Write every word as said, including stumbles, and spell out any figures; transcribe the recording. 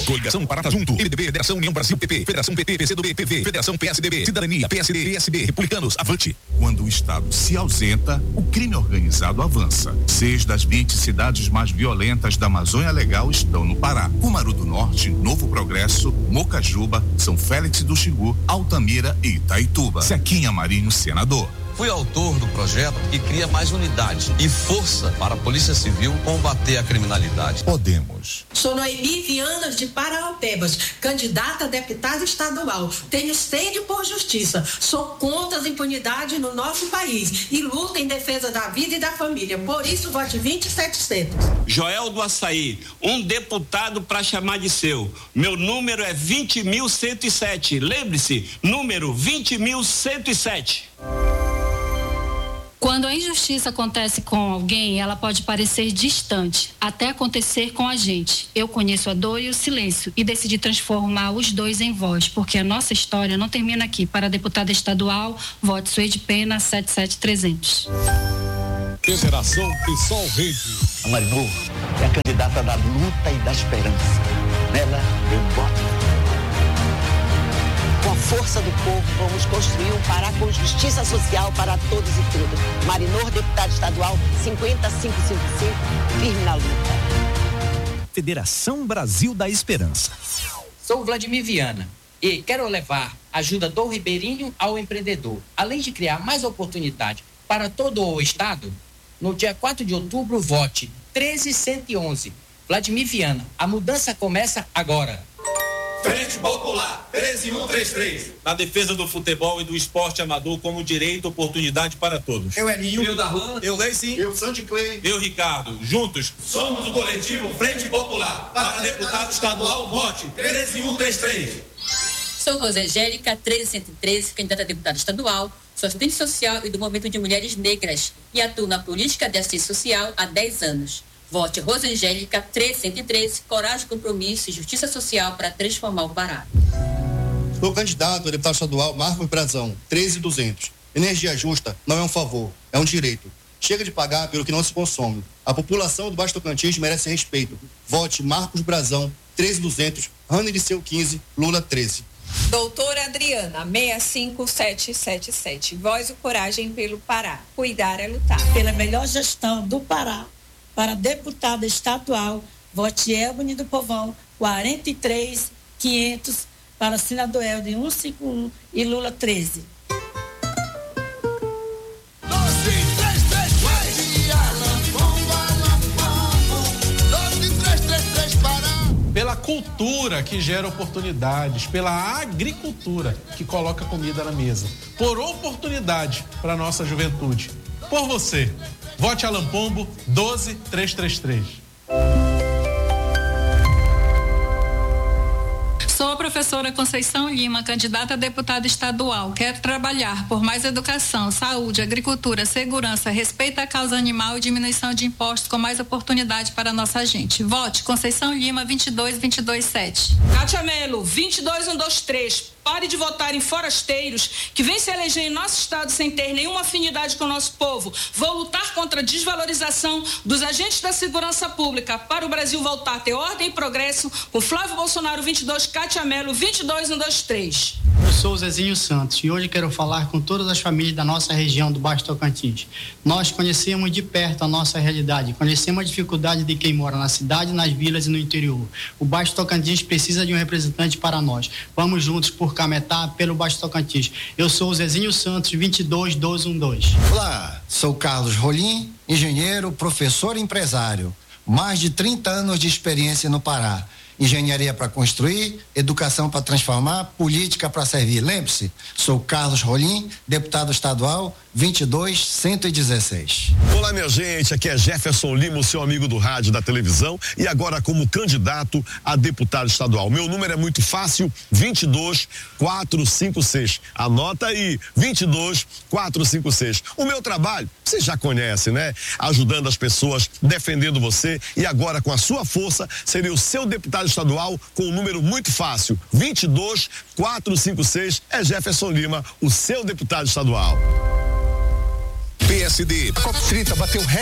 Coligação Parata Junto, M D B, Federação União Brasil, P P, Federação P T, P C do B, P V, Federação P S D B, Cidadania, P S D, P S B, Republicanos, Avante. Quando o Estado se ausenta, o crime organizado avança. Seis das vinte cidades mais violentas da Amazônia Legal estão no Pará. Cumaru do Norte, Novo Progresso, Mocajuba, São Félix do Xingu, Altamira e Itaituba. Zequinha Marinho, senador. Fui autor do projeto que cria mais unidade e força para a Polícia Civil combater a criminalidade. Podemos. Sou Noemi Viana de Parauapebas, candidata a deputada estadual. Tenho sede por justiça. Sou contra a impunidade no nosso país e luto em defesa da vida e da família. Por isso, vote vinte e setecentos. Joel do Açaí, um deputado para chamar de seu. Meu número é vinte mil cento e sete. Lembre-se, número vinte mil cento e sete. Quando a injustiça acontece com alguém, ela pode parecer distante, até acontecer com a gente. Eu conheço a dor e o silêncio e decidi transformar os dois em voz, porque a nossa história não termina aqui. Para a deputada estadual, vote Suede Pena, sete sete trezentos. Federação Pessoal Rede. A Marinor é a candidata da luta e da esperança. Nela, eu voto. Com a força do povo, vamos construir um Pará com justiça social para todos e todas. Marinor, deputado estadual, cinco zero cinco cinco cinco, firme na luta. Federação Brasil da Esperança. Sou Vladimir Viana e quero levar a ajuda do ribeirinho ao empreendedor. Além de criar mais oportunidade para todo o estado, no dia quatro de outubro, vote treze cento e onze. Vladimir Viana, a mudança começa agora. Frente Popular, treze mil cento e trinta e três. Na defesa do futebol e do esporte amador como direito e oportunidade para todos. Eu, Elinho. Eu, Darlan. Eu, Leici. Eu, Sandy Clay. Eu, Ricardo. Juntos. Somos o coletivo Frente Popular. Para deputado estadual, vote treze mil cento e trinta e três. Sou Rosangélica, treze cento e treze, candidata a deputada estadual. Sou assistente social e do Movimento de Mulheres Negras e atuo na política de assistência social há dez anos. Vote Rosangélica, treze cento e treze, coragem, compromisso e justiça social para transformar o Pará. Sou candidato a deputado estadual Marcos Brazão, treze mil e duzentos. Energia justa não é um favor, é um direito. Chega de pagar pelo que não se consome. A população do Baixo Tocantins merece respeito. Vote Marcos Brazão, treze mil e duzentos, Rani Liceu quinze, Lula treze. Doutora Adriana, seis cinco sete sete sete. Voz e coragem pelo Pará. Cuidar é lutar. Pela melhor gestão do Pará, para deputada estadual, vote Elbani do Povão, quarenta e três mil e quinhentos, para senador Helder, cento e cinquenta e um e Lula treze. Pela cultura que gera oportunidades, pela agricultura que coloca comida na mesa, por oportunidade para a nossa juventude. Por você, vote Alan Pombo, doze mil trezentos e trinta e três. Sou a professora Conceição Lima, candidata a deputada estadual. Quero trabalhar por mais educação, saúde, agricultura, segurança, respeito à causa animal e diminuição de impostos com mais oportunidade para a nossa gente. Vote Conceição Lima, vinte e dois mil duzentos e vinte e sete. Cátia Melo, vinte e dois mil duzentos e vinte e três. Pare de votar em forasteiros que vêm se eleger em nosso estado sem ter nenhuma afinidade com o nosso povo. Vou lutar contra a desvalorização dos agentes da segurança pública para o Brasil voltar a ter ordem e progresso com Flávio Bolsonaro vinte e dois, Cátia Melo vinte e dois mil duzentos e vinte e três. Eu sou o Zezinho Santos e hoje quero falar com todas as famílias da nossa região do Baixo Tocantins. Nós conhecemos de perto a nossa realidade, conhecemos a dificuldade de quem mora na cidade, nas vilas e no interior. O Baixo Tocantins precisa de um representante para nós. Vamos juntos por Cametá, pelo Baixo Tocantins. Eu sou o Zezinho Santos, vinte e dois mil duzentos e doze. Olá, sou Carlos Rolim, engenheiro, professor e empresário. Mais de trinta anos de experiência no Pará. Engenharia para construir, educação para transformar, política para servir. Lembre-se, sou Carlos Rolim, deputado estadual, vinte e dois mil cento e dezesseis. Olá, minha gente, aqui é Jefferson Lima, o seu amigo do rádio e da televisão, e agora como candidato a deputado estadual. Meu número é muito fácil, vinte e dois mil quatrocentos e cinquenta e seis. Anota aí, vinte e dois mil quatrocentos e cinquenta e seis. O meu trabalho, você já conhece, né? Ajudando as pessoas, defendendo você, e agora com a sua força, seria o seu deputado estadual com um número muito fácil, vinte e dois mil quatrocentos e cinquenta e seis. É Jefferson Lima, o seu deputado estadual. P S D, a COP trinta bateu